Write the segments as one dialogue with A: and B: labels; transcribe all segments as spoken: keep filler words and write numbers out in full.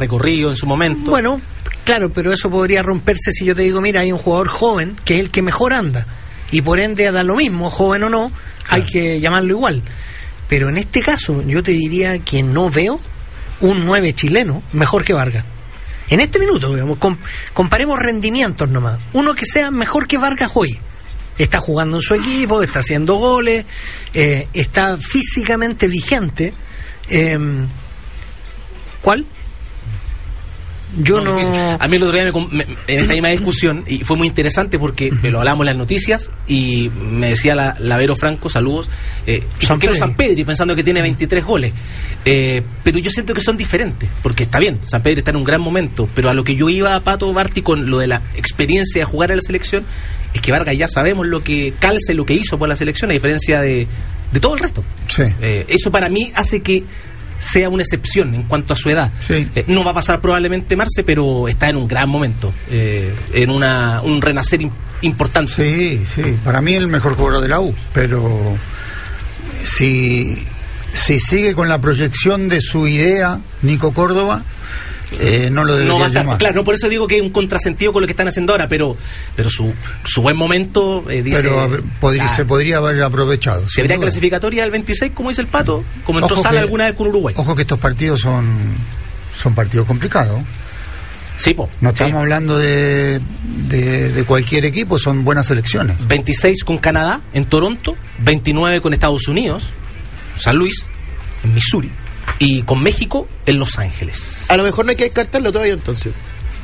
A: recorrido en su momento.
B: Bueno, claro, pero eso podría romperse si yo te digo, mira, hay un jugador joven que es el que mejor anda, y por ende da lo mismo, joven o no, claro, hay que llamarlo igual. Pero en este caso yo te diría que no veo un nueve chileno mejor que Vargas. En este minuto, digamos, com- comparemos rendimientos nomás. Uno que sea mejor que Vargas hoy. Está jugando en su equipo, está haciendo goles, eh, está físicamente vigente. Eh, ¿Cuál? Yo no,
A: no... A mí el otro día me, me, en esta misma discusión, y fue muy interesante porque uh-huh. lo hablamos en las noticias, y me decía la, la Vero Franco, saludos, eh, ¿por qué no San Pedri? Pensando que tiene veintitrés goles. Eh, pero yo siento que son diferentes, porque está bien, San Pedri está en un gran momento, pero a lo que yo iba, Pato Barti, con lo de la experiencia de jugar a la selección, es que Vargas ya sabemos lo que calce, lo que hizo por la selección, a diferencia de, de todo el resto.
C: Sí.
A: Eh, eso para mí hace que sea una excepción en cuanto a su edad.
C: Sí.
A: Eh, no va a pasar probablemente Marce, pero está en un gran momento, eh, en una un renacer im- importante.
C: Sí, sí, para mí el mejor jugador de la U, pero si, si sigue con la proyección de su idea, Nico Córdoba, eh, no lo debería
A: no va a estar,
C: llamar.
A: Claro, no, por eso digo que es un contrasentido con lo que están haciendo ahora, pero pero su, su buen momento, eh, dice...
C: Pero ver, podría,
A: claro,
C: se podría haber aprovechado.
A: Se vería clasificatoria del veintiséis, como dice el Pato, como entró Sala alguna vez con Uruguay.
C: Ojo que estos partidos son son partidos complicados.
A: Sí, po,
C: no estamos
A: sí.
C: hablando de, de, de cualquier equipo, son buenas selecciones.
A: veintiséis con Canadá, en Toronto, veintinueve con Estados Unidos, San Luis, en Missouri, y con México en Los Ángeles.
D: A lo mejor no hay que descartarlo todavía entonces.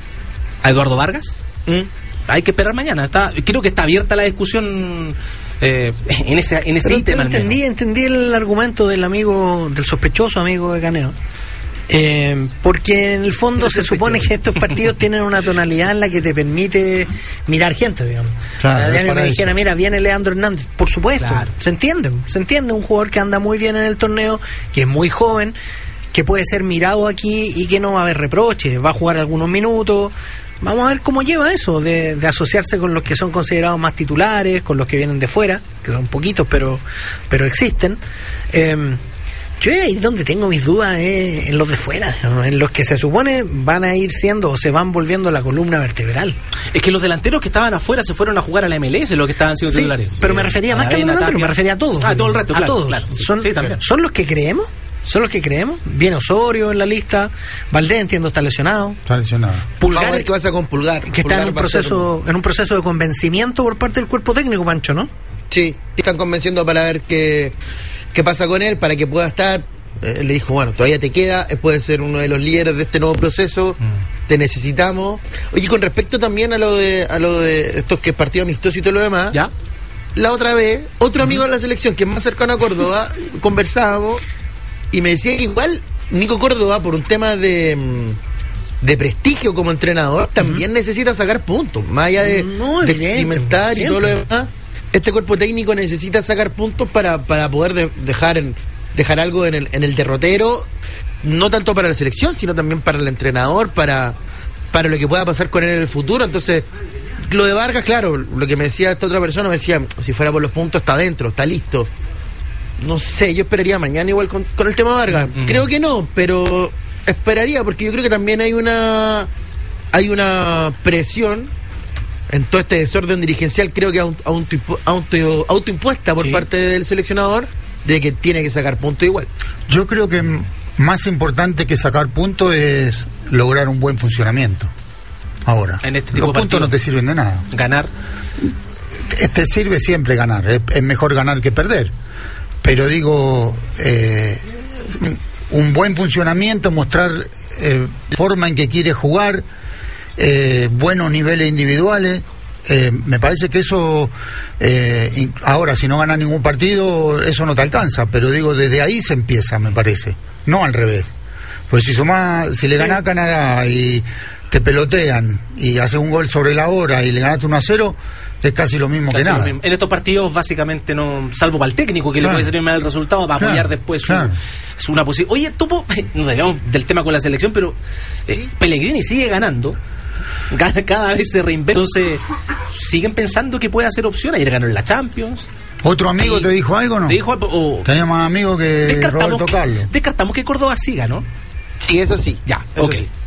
A: ¿A Eduardo Vargas?
D: ¿Mm?
A: Hay que esperar mañana. Está, creo que está abierta la discusión eh, en ese en ese
B: pero,
A: ítem.
B: Pero entendí, entendí el argumento del amigo, del sospechoso amigo de Caneo. Eh, porque en el fondo se supone que estos partidos tienen una tonalidad en la que te permite mirar gente, digamos.
C: Claro,
B: o sea, me dijera,
C: eso.
B: mira, viene Leandro Hernández, por supuesto,
A: Claro.
B: se entiende, se entiende, un jugador que anda muy bien en el torneo, que es muy joven, que puede ser mirado aquí y que no va a haber reproches, va a jugar algunos minutos. Vamos a ver cómo lleva eso, de, de asociarse con los que son considerados más titulares, con los que vienen de fuera, que son poquitos, pero, pero existen. Eh, Yo ahí donde tengo mis dudas es en los de fuera, ¿no? En los que se supone van a ir siendo o se van volviendo la columna vertebral.
A: Es que los delanteros que estaban afuera se fueron a jugar a la M L S, los que estaban siendo
B: Sí,
A: titulares.
B: pero me refería
A: a
B: más que a los
A: Aravena,
B: delanteros,
A: Tapia.
B: me refería a todos.
A: Ah, todo el resto,
B: a
A: claro,
B: todos.
A: claro, sí,
B: son,
A: sí, también.
B: son los que creemos, son los que creemos. Viene Osorio en la lista, Valdés entiendo está lesionado.
C: Está lesionado.
B: Pulgar,
D: Vamos a ver qué pasa con Pulgar.
B: que está
D: Pulgar
B: en un
D: va a ser
B: proceso, en un proceso de convencimiento por parte del cuerpo técnico, Pancho, ¿no?
D: Sí, están convenciendo para ver qué, qué pasa con él, para que pueda estar. Eh, le dijo, bueno, todavía te queda, eh, puedes ser uno de los líderes de este nuevo proceso, mm. te necesitamos. Oye, con respecto también a lo de a lo de estos que es partido amistoso y todo lo demás,
A: ¿Ya?
D: la otra vez, otro amigo de la selección que es más cercano a Córdoba, conversábamos y me decía que igual Nico Córdoba, por un tema de de prestigio como entrenador, también uh-huh. necesita sacar puntos, más allá de,
B: no,
D: de
B: evidente,
D: experimentar
B: siempre.
D: y todo lo demás. Este cuerpo técnico necesita sacar puntos para, para poder de, dejar en, dejar algo en el, en el derrotero, no tanto para la selección, sino también para el entrenador, para, para lo que pueda pasar con él en el futuro. Entonces, lo de Vargas, claro, lo que me decía esta otra persona, me decía, si fuera por los puntos, está dentro, está listo. No sé, yo esperaría mañana igual con, con el tema Vargas. Mm. Creo que no, pero esperaría, porque yo creo que también hay una hay una presión en todo este desorden dirigencial, creo que auto, auto, auto, autoimpuesta por sí. parte del seleccionador, de que tiene que sacar puntos igual.
C: Yo creo que más importante que sacar puntos es lograr un buen funcionamiento. Ahora,
A: en este tipo
C: los
A: de
C: puntos no te sirven de nada.
A: Ganar.
C: Te sirve siempre ganar, es, es mejor ganar que perder. Pero digo, eh, un buen funcionamiento, mostrar eh, la forma en que quiere jugar, eh, buenos niveles individuales. Eh, me parece que eso, eh, ahora si no ganas ningún partido, eso no te alcanza, pero digo, desde ahí se empieza, me parece, no al revés. Pues si sumás, si le ganás a Canadá y te pelotean y haces un gol sobre la hora y le ganaste uno a cero, es casi lo mismo casi que nada.
A: Mismo. En estos partidos básicamente no, salvo para el técnico que claro. le puede servir más el resultado, para claro. apoyar después su,
C: claro.
A: su una posición. Oye, Topo, nos digamos del tema con la selección, pero eh, ¿sí? Pellegrini sigue ganando. Cada, cada vez se reinventa. Entonces, siguen pensando que puede hacer opción. Ayer ganó en la Champions.
C: ¿Otro amigo y, te dijo algo o no?
A: Te dijo, o,
C: tenía más amigos que Roberto Carlos.
A: Descartamos que Córdoba siga, ¿no?
D: Sí, eso sí.
A: Ya,
D: eso
A: ok.
D: Sí.